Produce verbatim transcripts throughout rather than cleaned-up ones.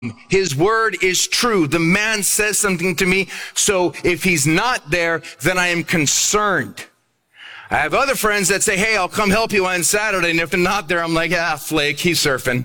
His word is true. The man says something to me. So if he's not there, then I am concerned. I have other friends that say, hey, I'll come help you on Saturday. And if they're not there, I'm like, ah, flake, he's surfing.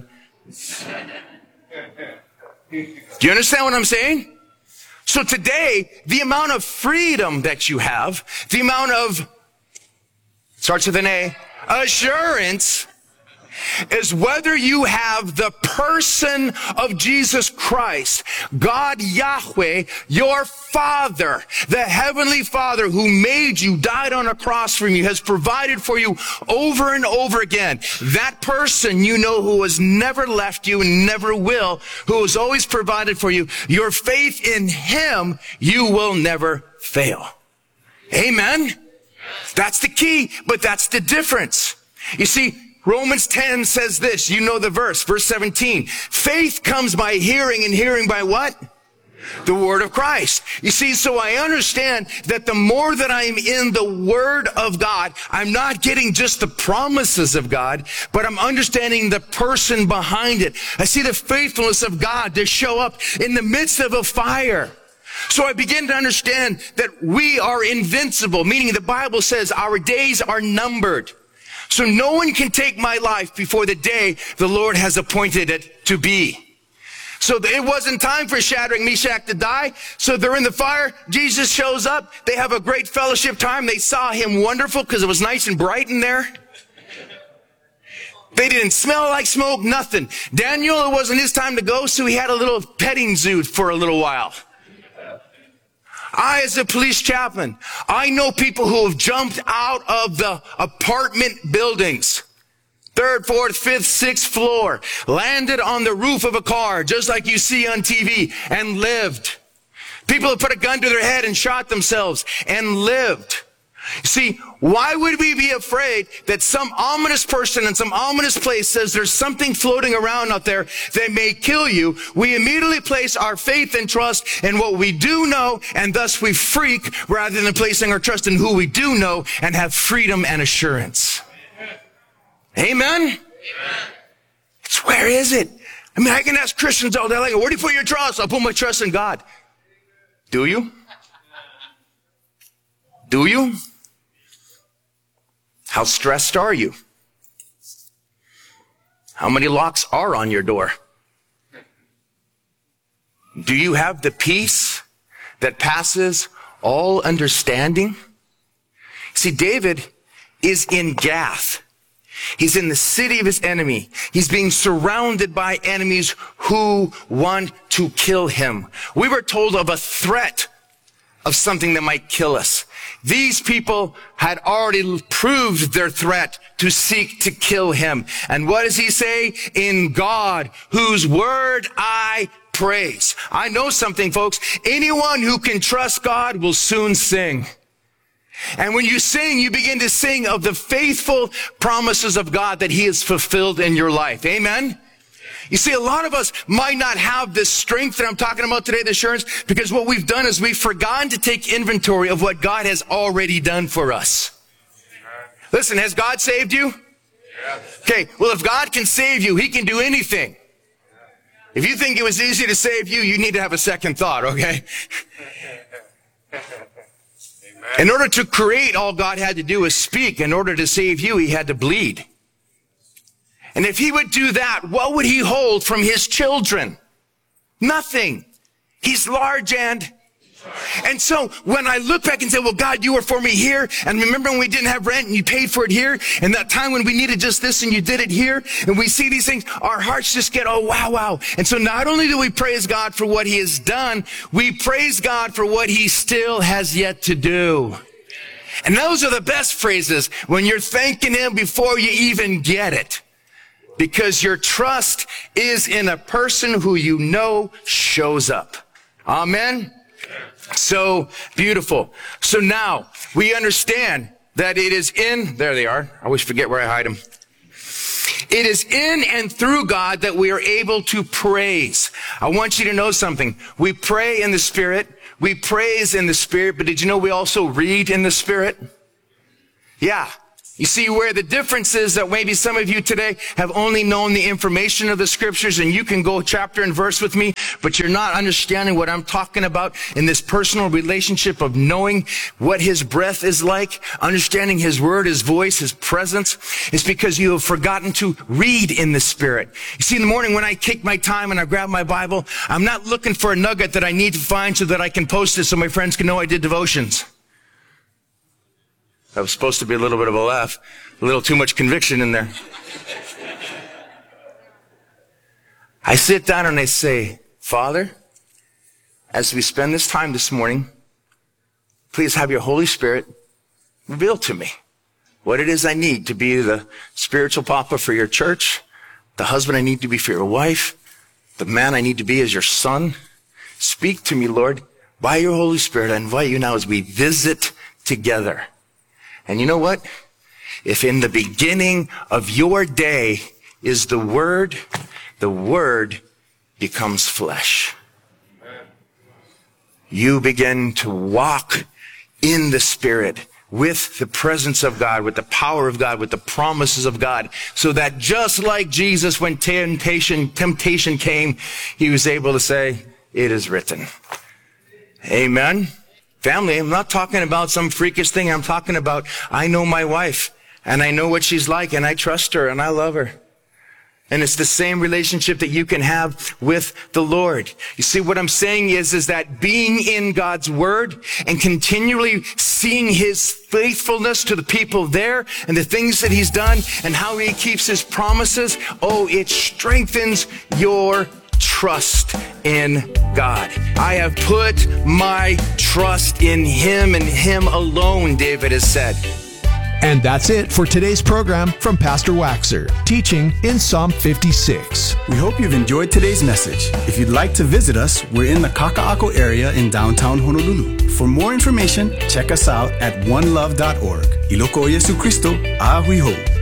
Do you understand what I'm saying? So today, the amount of freedom that you have, the amount of, starts with an A, assurance, is whether you have the person of Jesus Christ, God Yahweh, your Father, the Heavenly Father who made you, died on a cross for you, has provided for you over and over again. That person you know who has never left you and never will, who has always provided for you, your faith in Him, you will never fail. Amen? That's the key, but that's the difference. You see, Romans ten says this, you know the verse, verse seventeen. Faith comes by hearing, and hearing by what? The word of Christ. You see, so I understand that the more that I'm in the word of God, I'm not getting just the promises of God, but I'm understanding the person behind it. I see the faithfulness of God to show up in the midst of a fire. So I begin to understand that we are invincible, meaning the Bible says our days are numbered. So no one can take my life before the day the Lord has appointed it to be. So it wasn't time for Shadrach, Meshach to die. So they're in the fire. Jesus shows up. They have a great fellowship time. They saw him wonderful because it was nice and bright in there. They didn't smell like smoke, nothing. Daniel, it wasn't his time to go, so he had a little petting zoo for a little while. I, as a police chaplain, I know people who have jumped out of the apartment buildings, third, fourth, fifth, sixth floor, landed on the roof of a car, just like you see on T V, and lived. People have put a gun to their head and shot themselves and lived. You see, why would we be afraid that some ominous person in some ominous place says there's something floating around out there that may kill you? We immediately place our faith and trust in what we do know, and thus we freak rather than placing our trust in who we do know and have freedom and assurance. Amen? Amen. It's where is it? I mean, I can ask Christians all day, like, where do you put your trust? I'll put my trust in God. Do you? Do you? How stressed are you? How many locks are on your door? Do you have the peace that passes all understanding? See, David is in Gath. He's in the city of his enemy. He's being surrounded by enemies who want to kill him. We were told of a threat of something that might kill us. These people had already proved their threat to seek to kill him. And what does he say? In God, whose word I praise. I know something, folks. Anyone who can trust God will soon sing. And when you sing, you begin to sing of the faithful promises of God that he has fulfilled in your life. Amen? You see, a lot of us might not have this strength that I'm talking about today, the assurance, because what we've done is we've forgotten to take inventory of what God has already done for us. Listen, has God saved you? Okay, well, if God can save you, he can do anything. If you think it was easy to save you, you need to have a second thought, okay? In order to create, all God had to do was speak. In order to save you, he had to bleed. And if he would do that, what would he hold from his children? Nothing. He's large and... And so when I look back and say, well, God, you were for me here. And remember when we didn't have rent and you paid for it here? And that time when we needed just this and you did it here? And we see these things, our hearts just get, oh, wow, wow. And so not only do we praise God for what he has done, we praise God for what he still has yet to do. And those are the best phrases when you're thanking him before you even get it. Because your trust is in a person who you know shows up. Amen? So beautiful. So now we understand that it is in, there they are. I always forget where I hide them. It is in and through God that we are able to praise. I want you to know something. We pray in the Spirit. We praise in the Spirit. But did you know we also read in the Spirit? Yeah. You see, where the difference is that maybe some of you today have only known the information of the scriptures and you can go chapter and verse with me, but you're not understanding what I'm talking about in this personal relationship of knowing what his breath is like, understanding his word, his voice, his presence. It's because you have forgotten to read in the Spirit. You see, in the morning when I take my time and I grab my Bible, I'm not looking for a nugget that I need to find so that I can post it so my friends can know I did devotions. That was supposed to be a little bit of a laugh, a little too much conviction in there. I sit down and I say, Father, as we spend this time this morning, please have your Holy Spirit reveal to me what it is I need to be the spiritual papa for your church, the husband I need to be for your wife, the man I need to be as your son. Speak to me, Lord, by your Holy Spirit. I invite you now as we visit together. And you know what? If in the beginning of your day is the Word, the Word becomes flesh. You begin to walk in the Spirit with the presence of God, with the power of God, with the promises of God, so that just like Jesus, when temptation, temptation came, he was able to say, it is written. Amen. Family, I'm not talking about some freakish thing. I'm talking about, I know my wife and I know what she's like and I trust her and I love her. And it's the same relationship that you can have with the Lord. You see, what I'm saying is, is that being in God's Word and continually seeing His faithfulness to the people there and the things that He's done and how He keeps His promises, oh, it strengthens your trust in God. I have put my trust in Him and Him alone, David has said. And that's it for today's program from Pastor Waxer, teaching in Psalm fifty-six. We hope you've enjoyed today's message. If you'd like to visit us, we're in the Kaka'ako area in downtown Honolulu. For more information, check us out at one love dot org. Iloko Jesu Cristo, Ahui Ho.